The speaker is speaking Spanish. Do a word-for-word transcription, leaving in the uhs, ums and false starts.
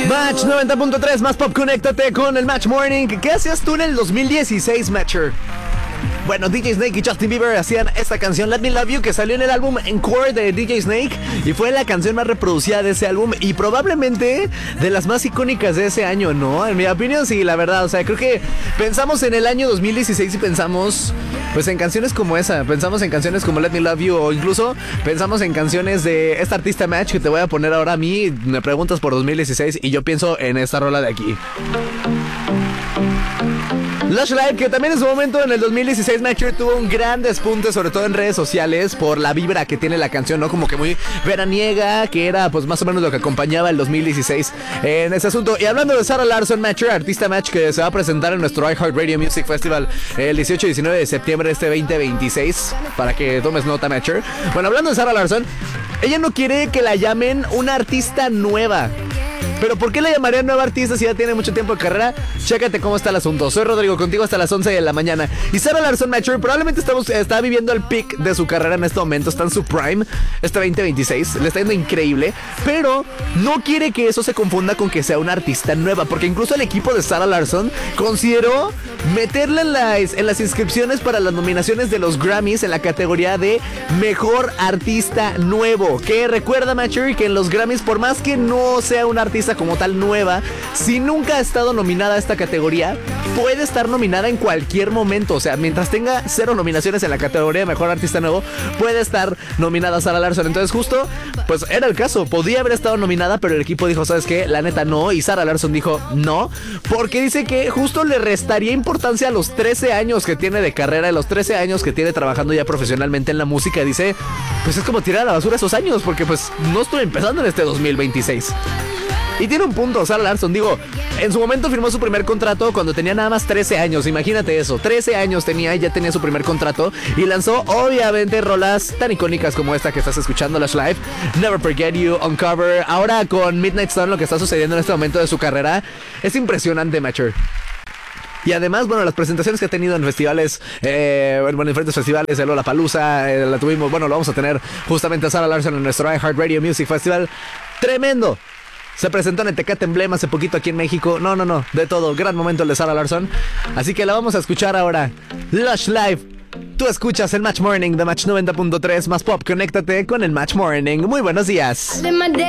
Match noventa punto tres, más pop, conéctate con el Match Morning. ¿Qué hacías tú en el dos mil dieciséis, Matcher? Bueno, D J Snake y Justin Bieber hacían esta canción Let Me Love You, que salió en el álbum Encore de D J Snake y fue la canción más reproducida de ese álbum y probablemente de las más icónicas de ese año, ¿no? En mi opinión, sí, la verdad. O sea, creo que pensamos en el año dos mil dieciséis y pensamos pues en canciones como esa, pensamos en canciones como Let Me Love You o incluso pensamos en canciones de esta artista Match que te voy a poner ahora a mí. Me preguntas por dos mil dieciséis y yo pienso en esta rola de aquí. Lush Live, que también en su momento en el dos mil dieciséis Matcher tuvo un gran despunte, sobre todo en redes sociales, por la vibra que tiene la canción, ¿no? Como que muy veraniega, que era pues más o menos lo que acompañaba el dos mil dieciséis en ese asunto. Y hablando de Sarah Larsson, Matcher, artista Match que se va a presentar en nuestro iHeartRadio Music Festival el dieciocho y diecinueve de septiembre de este veinte veintiséis, para que tomes nota, Matcher. Bueno, hablando de Sarah Larsson, ella no quiere que la llamen una artista nueva. ¿Pero por qué la llamaría nueva artista si ya tiene mucho tiempo de carrera? Chécate cómo está el asunto. Soy Rodrigo, contigo hasta las once de la mañana. Y Sarah Larsson, Matcher, probablemente estamos, está viviendo el peak de su carrera en este momento. Está en su prime, este veinte veintiséis. Le está yendo increíble. Pero no quiere que eso se confunda con que sea una artista nueva. Porque incluso el equipo de Sarah Larsson consideró meterla en las, en las inscripciones para las nominaciones de los Grammys en la categoría de Mejor Artista Nuevo. Que recuerda, Matcher, que en los Grammys, por más que no sea una artista como tal nueva, si nunca ha estado nominada a esta categoría, puede estar nominada en cualquier momento. O sea, mientras tenga cero nominaciones en la categoría de Mejor Artista Nuevo, puede estar nominada Sarah Larsson. Entonces justo, pues era el caso, podía haber estado nominada, pero el equipo dijo, ¿sabes qué? La neta no, y Sarah Larsson dijo no, porque dice que justo le restaría importancia a los trece años que tiene de carrera, a los trece años que tiene trabajando ya profesionalmente en la música. Dice, pues es como tirar a la basura esos años, porque pues no estoy empezando en este dos mil veintiséis. Y tiene un punto, Sarah Larsson. Digo, en su momento firmó su primer contrato cuando tenía nada más trece años. Imagínate eso, trece años tenía y ya tenía su primer contrato. Y lanzó, obviamente, rolas tan icónicas como esta que estás escuchando, Lush Live, Never Forget You, Uncover. Ahora con Midnight Sun, lo que está sucediendo en este momento de su carrera es impresionante, Matcher. Y además, bueno, las presentaciones que ha tenido en festivales, eh, bueno, en diferentes festivales, el Lollapalooza, eh, la tuvimos, bueno, lo vamos a tener justamente a Sarah Larsson en nuestro iHeartRadio Music Festival. ¡Tremendo! Se presentó en el Tecate Emblema hace poquito aquí en México. No, no, no, de todo, gran momento el de Sarah Larsson. Así que la vamos a escuchar ahora. Lush Live. Tú escuchas el Match Morning de Match noventa punto tres, más pop, conéctate con el Match Morning. Muy buenos días.